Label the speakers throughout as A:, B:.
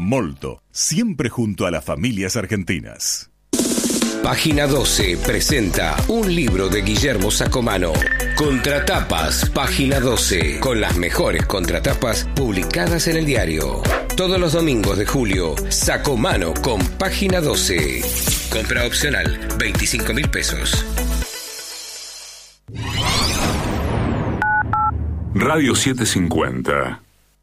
A: Molto, siempre junto a las familias argentinas.
B: Página 12 presenta un libro de Guillermo Sacomano. Contratapas, Página 12, con las mejores contratapas publicadas en el diario. Todos los domingos de julio, Sacomano con Página 12. Compra opcional, 25.000 pesos.
C: Radio 750.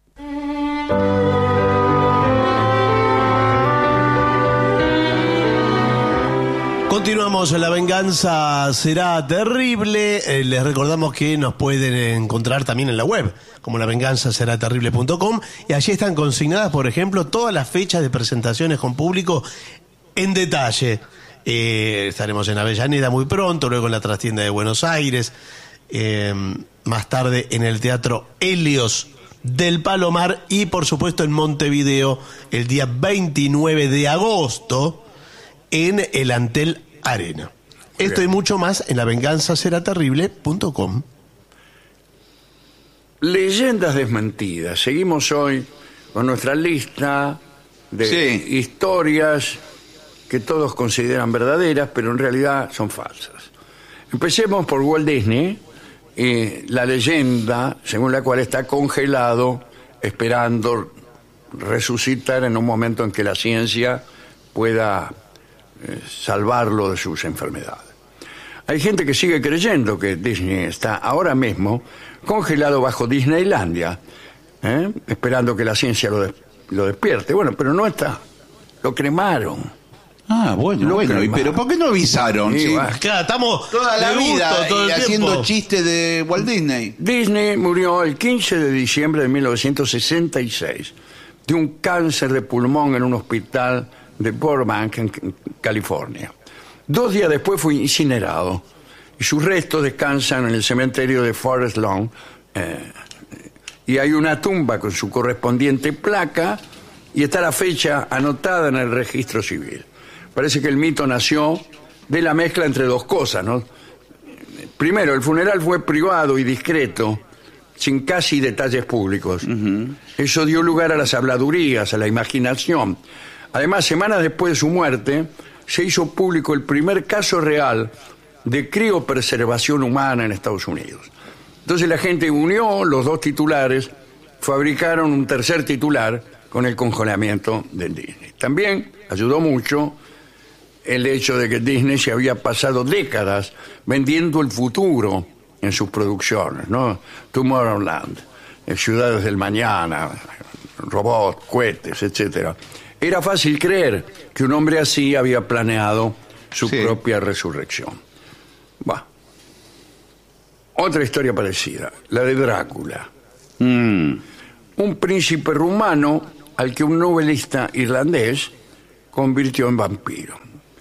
D: Continuamos, La Venganza Será Terrible. Les recordamos que nos pueden encontrar también en la web, como lavenganzaseraterrible.com, y allí están consignadas, por ejemplo, todas las fechas de presentaciones con público en detalle. Estaremos en Avellaneda muy pronto, luego en la Trastienda de Buenos Aires, más tarde en el Teatro Helios del Palomar y, por supuesto, en Montevideo el día 29 de agosto en el Antel Arena. Esto y mucho más en lavenganzaseraterrible.com.
E: Leyendas desmentidas. Seguimos hoy con nuestra lista de historias que todos consideran verdaderas, pero en realidad son falsas. Empecemos por Walt Disney, la leyenda según la cual está congelado esperando resucitar en un momento en que la ciencia pueda salvarlo de sus enfermedades. Hay gente que sigue creyendo que Disney está ahora mismo congelado bajo Disneylandia, esperando que la ciencia lo despierte. Bueno, pero no está. Lo cremaron.
F: Ah, bueno, pero ¿por qué no avisaron?
E: Sí,
D: Claro, estamos
F: toda la vida
D: todo el
F: haciendo
D: tiempo.
F: chistes de Walt Disney.
E: Disney murió el 15 de diciembre de 1966 de un cáncer de pulmón en un hospital de Burbank, en California. 2 días después fue incinerado y sus restos descansan en el cementerio de Forest Lawn, y hay una tumba con su correspondiente placa y está la fecha anotada en el registro civil. Parece que el mito nació de la mezcla entre dos cosas, ¿no? Primero, el funeral fue privado y discreto, sin casi detalles públicos. Eso dio lugar a las habladurías, a la imaginación. Además, semanas después de su muerte, se hizo público el primer caso real de criopreservación humana en Estados Unidos. Entonces la gente unió los dos titulares, fabricaron un tercer titular con el congelamiento de Disney. También ayudó mucho el hecho de que Disney se había pasado décadas vendiendo el futuro en sus producciones, ¿no? Tomorrowland, Ciudades del Mañana, robots, cohetes, etcétera. Era fácil creer que un hombre así había planeado su propia resurrección. Otra historia parecida, la de Drácula. Un príncipe rumano al que un novelista irlandés convirtió en vampiro.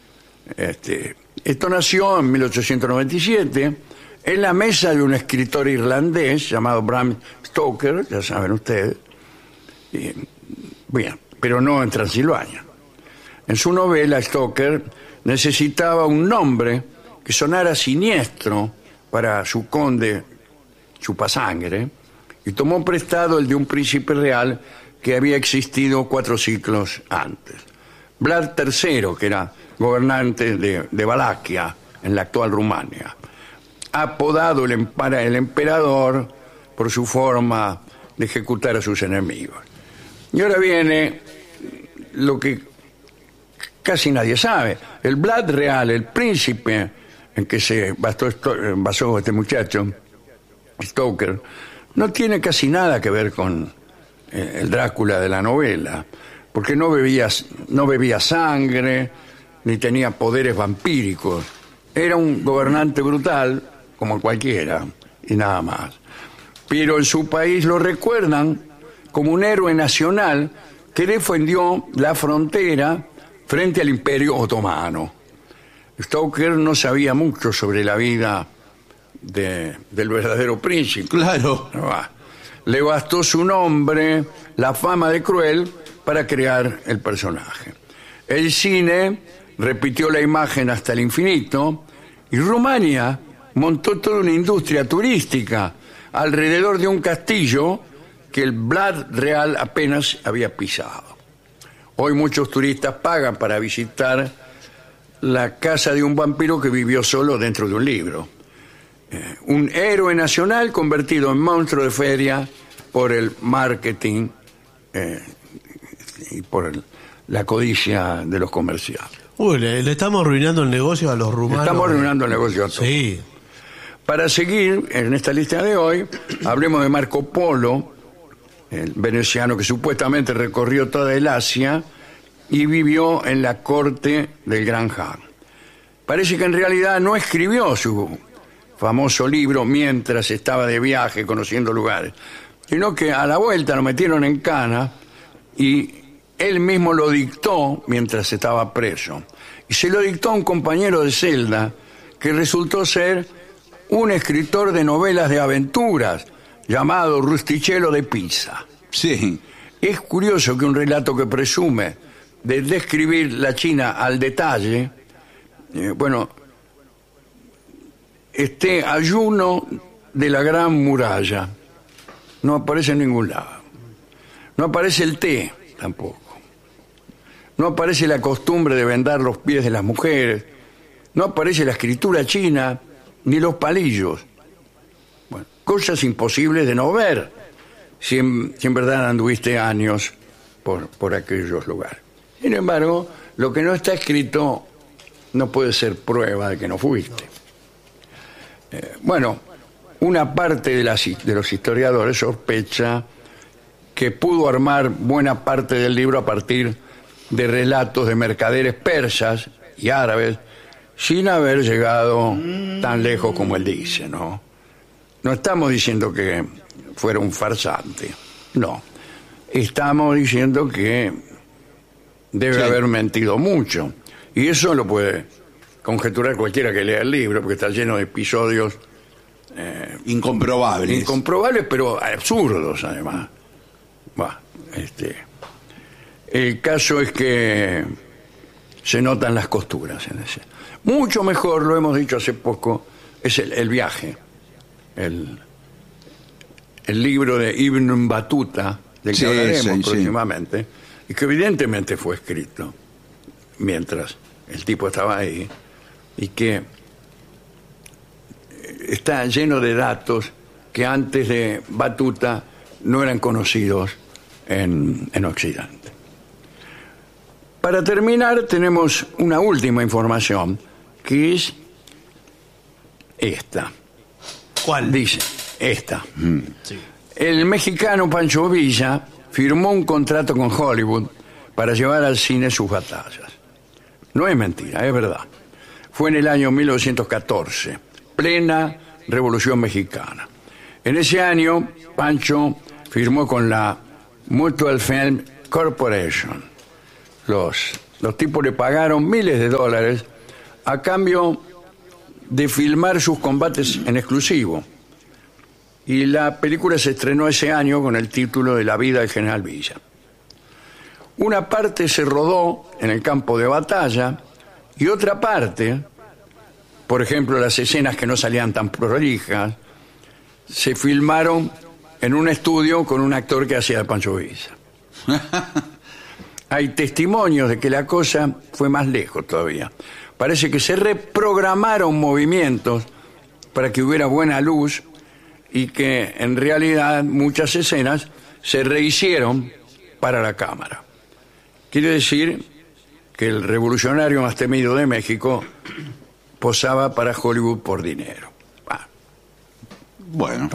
E: Esto nació en 1897 en la mesa de un escritor irlandés llamado Bram Stoker, ya saben ustedes. Bien, pero no en Transilvania. En su novela, Stoker necesitaba un nombre que sonara siniestro para su conde chupasangre y tomó prestado el de un príncipe real que había existido 4 siglos antes. Vlad III, que era gobernante de Valaquia, en la actual Rumania, apodado el emperador por su forma de ejecutar a sus enemigos. Y ahora viene lo que casi nadie sabe. El Vlad real, el príncipe en que se basó este muchacho, Stoker, no tiene casi nada que ver con el Drácula de la novela, porque no bebía sangre, ni tenía poderes vampíricos. Era un gobernante brutal, como cualquiera, y nada más. Pero en su país lo recuerdan como un héroe nacional que defendió la frontera frente al Imperio Otomano. Stoker no sabía mucho sobre la vida del verdadero príncipe.
F: Claro.
E: Le bastó su nombre, la fama de cruel, para crear el personaje. El cine repitió la imagen hasta el infinito y Rumania montó toda una industria turística alrededor de un castillo que el Vlad real apenas había pisado. Hoy muchos turistas pagan para visitar la casa de un vampiro que vivió solo dentro de un libro. Un héroe nacional convertido en monstruo de feria por el marketing y por la codicia de los comerciantes.
D: Uy, le estamos arruinando el negocio a los rumanos.
E: Estamos arruinando el negocio a todos.
D: Sí.
E: Para seguir en esta lista de hoy, hablemos de Marco Polo, el veneciano que supuestamente recorrió toda el Asia y vivió en la corte del Gran Khan. Parece que en realidad no escribió su famoso libro mientras estaba de viaje conociendo lugares, sino que a la vuelta lo metieron en cana y él mismo lo dictó mientras estaba preso. Y se lo dictó a un compañero de celda que resultó ser un escritor de novelas de aventuras llamado Rustichello de Pisa.
F: Sí.
E: Es curioso que un relato que presume de describir la China al detalle, esté ayuno de la Gran Muralla. No aparece en ningún lado. No aparece el té tampoco. No aparece la costumbre de vendar los pies de las mujeres. No aparece la escritura china ni los palillos. Bueno, cosas imposibles de no ver si en verdad anduviste años por aquellos lugares. Sin embargo, lo que no está escrito no puede ser prueba de que no fuiste. Una parte de los historiadores sospecha que pudo armar buena parte del libro a partir de relatos de mercaderes persas y árabes sin haber llegado tan lejos como él dice, ¿no? No estamos diciendo que fuera un farsante, no. Estamos diciendo que debe haber mentido mucho. Y eso lo puede conjeturar cualquiera que lea el libro, porque está lleno de episodios
F: incomprobables.
E: Incomprobables, pero absurdos, además. El caso es que se notan las costuras en ese. Mucho mejor, lo hemos dicho hace poco, es el viaje. El libro de Ibn Battuta, del que hablaremos próximamente, y que evidentemente fue escrito mientras el tipo estaba ahí, y que está lleno de datos que antes de Battuta no eran conocidos en Occidente. Para terminar, tenemos una última información, que es esta.
D: ¿Cuál?
E: Dice, esta.
D: Sí.
E: El mexicano Pancho Villa firmó un contrato con Hollywood para llevar al cine sus batallas. No es mentira, es verdad. Fue en el año 1914, plena Revolución Mexicana. En ese año, Pancho firmó con la Mutual Film Corporation. Los tipos le pagaron miles de dólares a cambio de filmar sus combates en exclusivo. Y la película se estrenó ese año con el título de La vida del general Villa. Una parte se rodó en el campo de batalla y otra parte, por ejemplo, las escenas que no salían tan prolijas, se filmaron en un estudio con un actor que hacía de Pancho Villa. Hay testimonios de que la cosa fue más lejos todavía. Parece que se reprogramaron movimientos para que hubiera buena luz y que en realidad muchas escenas se rehicieron para la cámara. Quiere decir que el revolucionario más temido de México posaba para Hollywood por dinero.
F: Bueno.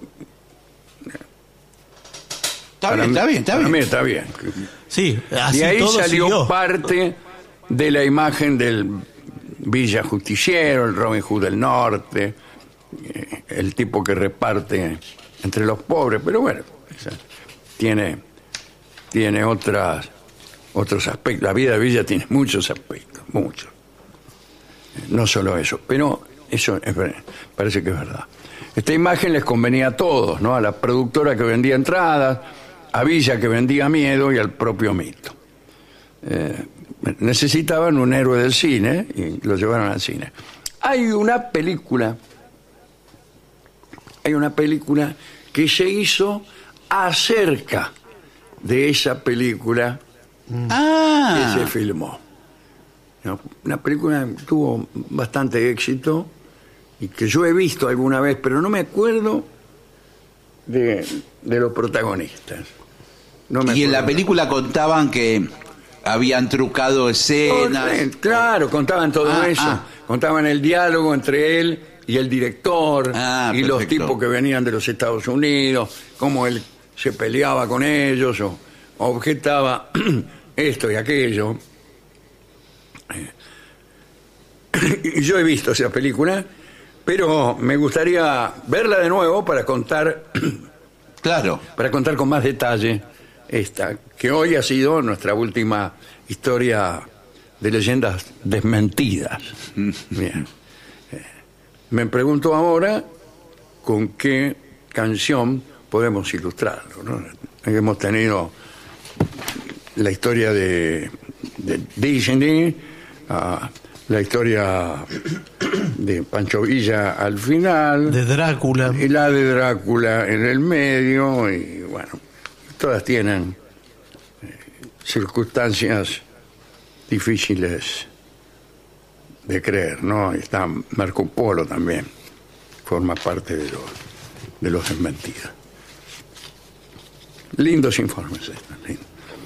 E: Para mí está bien.
D: Sí, así
E: y ahí
D: todo
E: salió
D: siguió.
E: parte de la imagen del Villa Justiciero, el Robin Hood del Norte, el tipo que reparte entre los pobres, pero bueno, tiene otros aspectos. La vida de Villa tiene muchos aspectos, muchos. No solo eso, pero eso parece que es verdad. Esta imagen les convenía a todos, ¿no? A la productora que vendía entradas, a Villa que vendía miedo y al propio mito. Necesitaban un héroe del cine y lo llevaron al cine. Hay una película que se hizo acerca de esa película que se filmó. Una película que tuvo bastante éxito y que yo he visto alguna vez, pero no me acuerdo de los protagonistas. No me
F: Y en la
E: acuerdo.
F: película contaban que habían trucado escenas.
E: Claro, contaban todo eso. Contaban el diálogo entre él y el director y los
F: perfecto.
E: tipos que venían de los Estados Unidos, cómo él se peleaba con ellos o objetaba esto y aquello. Y yo he visto esa película, pero me gustaría verla de nuevo para contar
F: Claro.
E: con más detalle esta, que hoy ha sido nuestra última historia de leyendas desmentidas. Bien. Me pregunto ahora con qué canción podemos ilustrarlo, ¿no? Hemos tenido la historia de Disney, la historia de Pancho Villa al final,
D: De Drácula.
E: y la de Drácula en el medio, y bueno, todas tienen circunstancias difíciles de creer, ¿no? Está Marco Polo también, forma parte de los desmentidos. Lindos informes estos, lindos.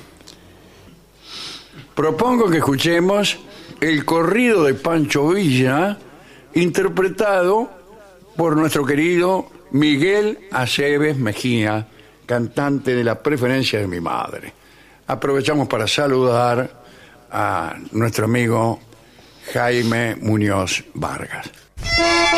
E: Propongo que escuchemos el corrido de Pancho Villa, interpretado por nuestro querido Miguel Aceves Mejía, cantante de La Preferencia de mi Madre. Aprovechamos para saludar a nuestro amigo Jaime Muñoz Vargas.